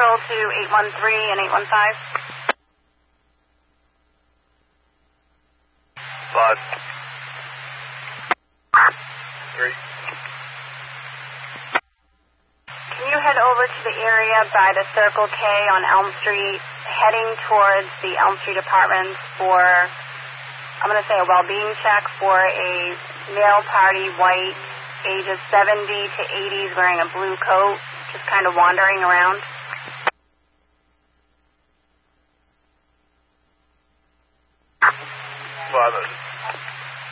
Central to 813 and 815. 5, 3. Can you head over to the area by the Circle K on Elm Street, heading towards the Elm Street Apartments for, I'm going to say, a well-being check for a male party, white, ages 70 to 80s, wearing a blue coat, just kind of wandering around?